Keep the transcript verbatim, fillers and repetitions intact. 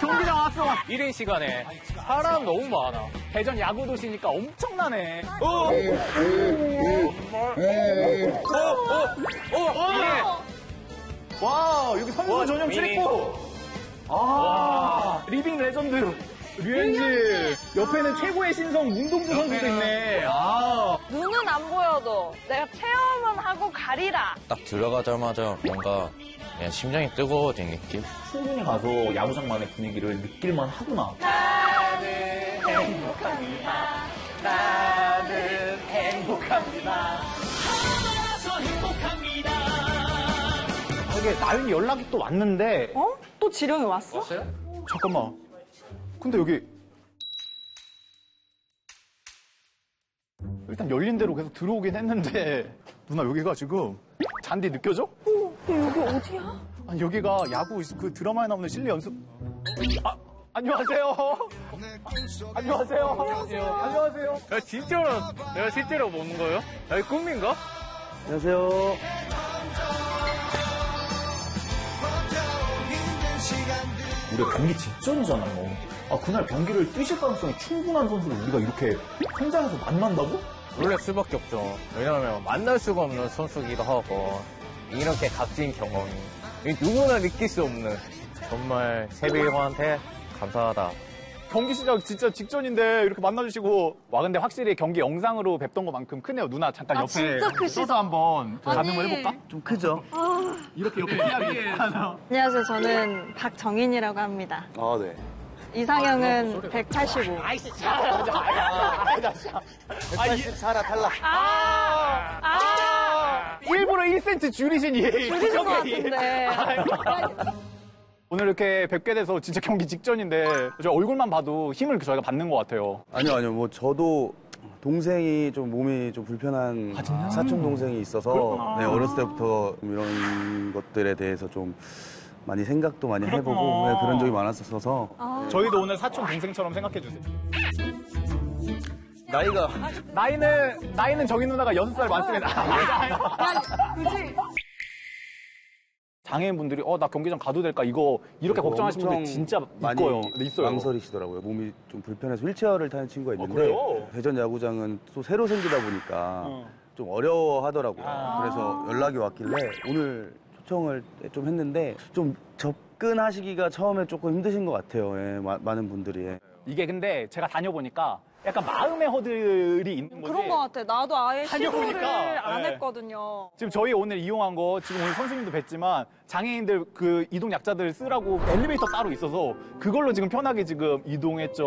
경기장 왔어. 일 인 시간에 사람 너무 많아. 대전 야구 도시니까 엄청나네. 오! 오! 오! 오! 이게 와, 여기 선수 와, 전용 미니. 출입구. 아, 리빙 레전드. 류현진. 옆에는 최고의 신성 문동주 선수도 있네. 아. 눈은 안 보여도 내가 체험은 하고 가리라. 딱 들어가자마자 뭔가 그냥 심장이 뜨거워진 느낌? 충분히 가서 야구장만의 분위기를 느낄만 하구나. 나는 행복합니다. 나는 행복합니다. 이게 나윤이 연락이 또 왔는데. 어? 또 지령이 왔어? 왔어요? 잠깐만. 근데 여기. 일단 열린 대로 계속 들어오긴 했는데. 누나 여기가 지금 잔디 느껴져? 어, 여기 어디야? 아니 여기가 야구 그 드라마에 나오는 실내 연습. 아, 안녕하세요. 안녕하세요. 안녕하세요. 안녕하세요. 야, 진짜로, 내가 실제로 보는 거예요? 여기 꿈인가? 안녕하세요. 우리가 경기 직전이잖아, 뭐. 아, 그날 경기를 뛰실 가능성이 충분한 선수를 우리가 이렇게 현장에서 만난다고? 놀랄 수밖에 없죠. 왜냐하면 만날 수가 없는 선수기도 하고 이렇게 값진 경험이 누구나 느낄 수 없는 정말 세비형한테 감사하다. 경기 시작 진짜 직전인데 이렇게 만나주시고. 와, 근데 확실히 경기 영상으로 뵙던 것만큼 크네요. 누나 잠깐 아, 옆에 진짜 크시다. 서서 한번 가늠을 아니. 해볼까? 좀 크죠? 이렇게 옆에 피하기. 안녕하세요. 저는 박정인이라고 합니다. 아, 네. 이상형은 백팔십오. 백팔십사라 탈락. 아! 아! 일부러 일 센티미터 줄이시니. 줄이신 것 같은데. 오늘 이렇게 뵙게 돼서 진짜 경기 직전인데 저 얼굴만 봐도 힘을 저희가 받는 것 같아요. 아니요, 아니요. 뭐 저도 동생이 좀 몸이 좀 불편한 사촌 동생이 있어서 네, 어렸을 때부터 이런 것들에 대해서 좀 많이 생각도 많이 해보고 네, 그런 적이 많았어서 저희도 오늘 사촌 동생처럼 생각해 주세요. 나이가 나이는 나이는 정인 누나가 여섯 살 많습니다. 그지? 장애인분들이 어 나 경기장 가도 될까 이거 이렇게 걱정하시는 분들 엄청 진짜 많이 있어요. 네, 있어요. 망설이시더라고요. 몸이 좀 불편해서 휠체어를 타는 친구가 있는데 그래요? 대전 야구장은 또 새로 생기다 보니까 어. 좀 어려워하더라고요. 아. 그래서 연락이 왔길래 오늘 초청을 좀 했는데 좀 접근하시기가 처음에 조금 힘드신 것 같아요. 예, 마- 많은 분들이. 이게 근데 제가 다녀보니까 약간 마음의 허들이 있는 거지. 그런 것 같아. 나도 아예 다녀보니까, 시도를 안 네. 했거든요. 지금 저희 오늘 이용한 거 지금 오늘 선수님도 뵀지만 장애인들 그 이동 약자들 쓰라고 엘리베이터 따로 있어서 그걸로 지금 편하게 지금 이동했죠.